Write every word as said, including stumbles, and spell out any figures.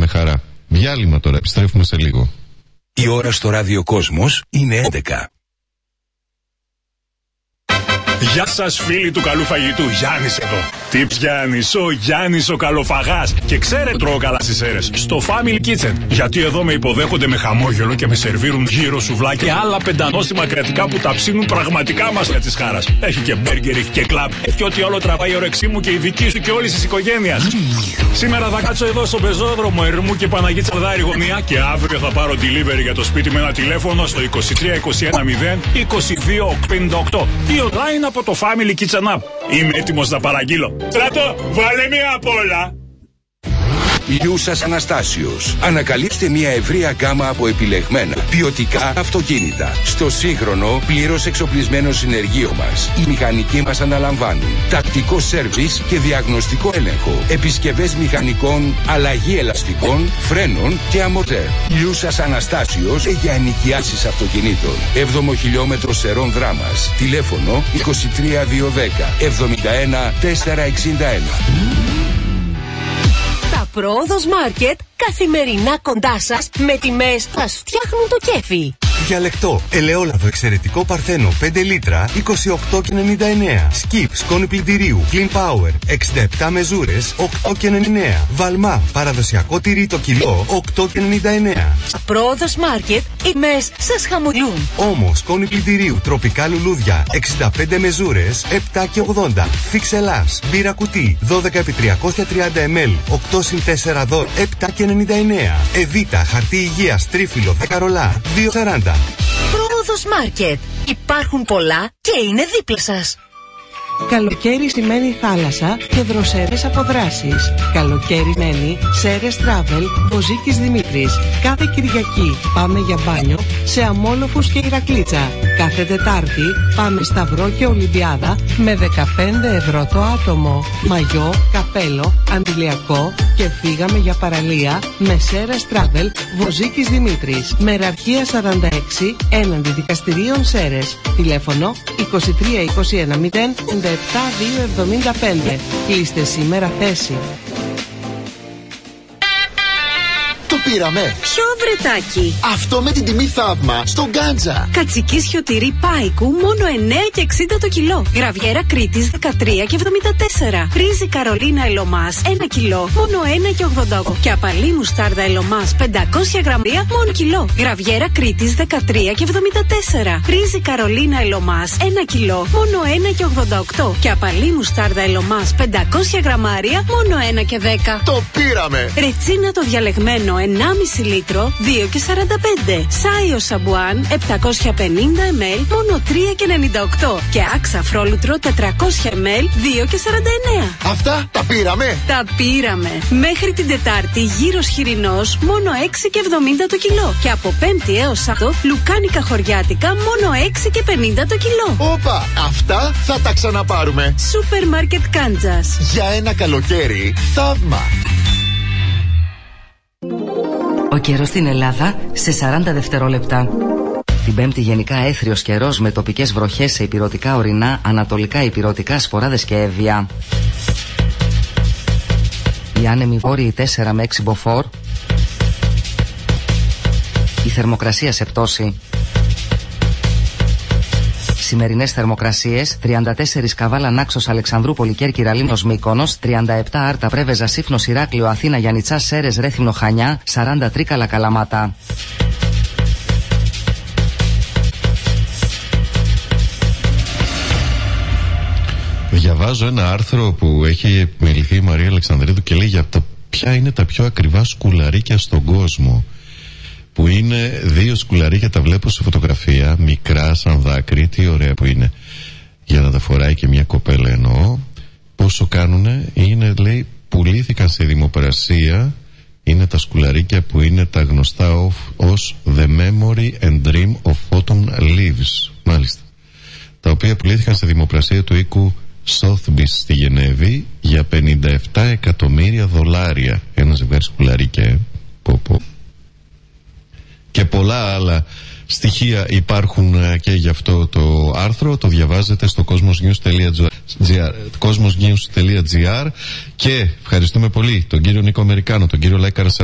με χαρά. Διάλειμμα τώρα, επιστρέφουμε σε λίγο. Η ώρα στο ραδιοκόσμος είναι έντεκα. Γεια σας φίλοι του καλού φαγητού, Γιάννης εδώ. Τι Γιάννης, ο Γιάννης ο καλοφαγάς. Και ξέρετε τρώω καλά στις αίρες, στο Family Kitchen. Γιατί εδώ με υποδέχονται με χαμόγελο και με σερβίρουν γύρω σουβλά και άλλα πεντανόστιμα κρεατικά που τα ψήνουν πραγματικά μάσκα της χάρας. Έχει και μπέργκερ, έχει και κλαμπ, έχει ό,τι όλο τραβάει η όρεξή μου και η δική σου και όλης της οικογένειας. Σήμερα θα κάτσω εδώ στο πεζόδρομο Ερμού και Παναγή Τσαρδάρη γωνία και αύριο θα πάρω delivery για το σπίτι με ένα τηλέφωνο στο είκοσι τρία είκοσι ένα μηδέν είκοσι δύο πενήντα οκτώ ή online από το Family Kitchen App. Είμαι έτοιμος να παραγγείλω. Στρατό, βάλε μία απ' όλα. Λιούσας Αναστάσιος. Ανακαλύψτε μια ευρεία γκάμα από επιλεγμένα ποιοτικά αυτοκίνητα. Στο σύγχρονο, πλήρως εξοπλισμένο συνεργείο μας, οι μηχανικοί μας αναλαμβάνουν τακτικό σέρβις και διαγνωστικό έλεγχο, επισκευές μηχανικών, αλλαγή ελαστικών, φρένων και αμορτέρ. Λιούσας Αναστάσιος για ενοικιάσεις αυτοκινήτων. έβδομο χιλιόμετρο Σερών Δράμας. Τηλέφωνο είκοσι τρία διακόσια δέκα εβδομήντα ένα τετρακόσια εξήντα ένα. Πρόοδος Μάρκετ, καθημερινά κοντά σας με τιμές που σας φτιάχνουν το κέφι. Διαλεκτό, ελαιόλαδο εξαιρετικό Παρθένο πέντε λίτρα είκοσι οκτώ και ενενήντα εννέα. Σκιπ σκόνη πλυντηρίου Clean Power εξήντα επτά μεζούρες οκτώ και ενενήντα εννέα. Βαλμά παραδοσιακό τυρί το κιλό οκτώ και ενενήντα εννέα. Πρόοδος Μάρκετ, οι τιμές σας χαμογελούν. Όμος σκόνη πλυντηρίου τροπικά λουλούδια εξήντα πέντε μεζούρες επτά και ογδόντα. Φιξελάς μπύρα κουτί δώδεκα επί τριακόσια τριάντα μιλιλίτρα οκτώ συν τέσσερα δώρο επτά και ενενήντα εννέα. Εβίτα χαρτί υγείας τρίφυλλο δέκα ρολά δύο σαράντα. Πρόοδος Μάρκετ. Υπάρχουν πολλά και είναι δίπλα σας. Καλοκαίρι σημαίνει θάλασσα και δροσερές αποδράσεις. Καλοκαίρι σημαίνει Σέρες Travel, Βοζίκης Δημήτρης. Κάθε Κυριακή πάμε για μπάνιο σε Αμόλοφους και Ηρακλήτσα. Κάθε Τετάρτη πάμε Σταυρό και Ολυμπιάδα με δεκαπέντε ευρώ το άτομο. Μαγιό, καπέλο, αντιλιακό και φύγαμε για παραλία με Σέρες Travel, Βοζίκης Δημήτρης. Μεραρχία σαράντα έξι έναντι δικαστηρίων Σέρες. Τηλέφωνο είκοσι τρία είκοσι ένα μηδέν επτά δύο εβδομήντα πέντε. Κλείστε σήμερα θέση. Το πήραμε. Ποιο βρετάκι? Αυτό με την τιμή θαύμα στο Γκάντζα. Κατσικίσιο τυρί Πάικου μόνο εννέα και εξήντα το κιλό. Γραβιέρα Κρήτης δεκατρία και εβδομήντα τέσσερα. Ρύζι Καρολίνα Ελωμάς ένα κιλό μόνο ένα και ογδόντα οκτώ. Και απαλή μουστάρδα Ελωμάς πεντακόσια γραμμάρια μόνο κιλό. Γραβιέρα Κρήτης δεκατρία και εβδομήντα τέσσερα. Ρύζι Καρολίνα Ελωμάς ένα κιλό μόνο ένα και ογδόντα οκτώ. Και απαλή μουστάρδα Ελωμάς πεντακόσια γραμμάρια μόνο ένα και δέκα. Το πήραμε. Ρετσίνα το διαλεγμένο ενάμιση λίτρο δύο και σαράντα πέντε. Σάιο Σαμπουάν επτακόσια πενήντα μιλιλίτρα μόνο τρία και ενενήντα οκτώ. Και Άξα Φρόλουτρο τετρακόσια μιλιλίτρα δύο και σαράντα εννέα. Αυτά τα πήραμε. Τα πήραμε. Μέχρι την Τετάρτη γύρος χοιρινός μόνο έξι και εβδομήντα το κιλό. Και από Πέμπτη έως Σάββατο λουκάνικα χωριάτικα μόνο έξι και πενήντα το κιλό. Όπα, αυτά θα τα ξαναπάρουμε. Σούπερ Μάρκετ Κάντζας. Για ένα καλοκαίρι θαύμα. Ο καιρός στην Ελλάδα σε σαράντα δευτερόλεπτα. Την Πέμπτη γενικά έθριος καιρός με τοπικές βροχές σε ηπειρωτικά ορεινά, ανατολικά ηπειρωτικά, Σφοράδες και Εύβοια. Οι άνεμοι βόρειοι τέσσερα με έξι μποφόρ. Η θερμοκρασία σε πτώση. Σημερινές θερμοκρασίες: τριάντα τέσσερα Καβάλα, Νάξος, Αλεξανδρούπολη, Κέρκυρα, Λίμνος, Μύκονος, τριάντα επτά Άρτα, Πρέβεζα, Σύφνος, Ηράκλειο, Αθήνα, Γιαννιτσά, Σέρες, Ρέθυμνο, Χανιά, σαράντα Τρίκαλα, Καλαμάτα. Διαβάζω ένα άρθρο που έχει επιμεληθεί η Μαρία Αλεξανδρίδου και λέει για τα ποια είναι τα πιο ακριβά σκουλαρίκια στον κόσμο. Που είναι δύο σκουλαρίκια, τα βλέπω σε φωτογραφία, μικρά σαν δάκρυ, τι ωραία που είναι. Για να τα φοράει και μια κοπέλα εννοώ. Πόσο κάνουνε? Είναι, λέει, πουλήθηκαν σε δημοπρασία. Είναι τα σκουλαρίκια που είναι τα γνωστά ως The Memory and Dream of Autumn Leaves. Μάλιστα. Τα οποία πουλήθηκαν σε δημοπρασία του οίκου Sotheby's στη Γενέβη για πενήντα επτά εκατομμύρια δολάρια. Ένα ζευγάρι σκουλαρίκια, ε. Πω πω. Και πολλά άλλα στοιχεία υπάρχουν και γι' αυτό το άρθρο. Το διαβάζετε στο cosmosnews.gr και ευχαριστούμε πολύ τον κύριο Νίκο Αμερικάνο, τον κύριο Λάη Καρασαλή,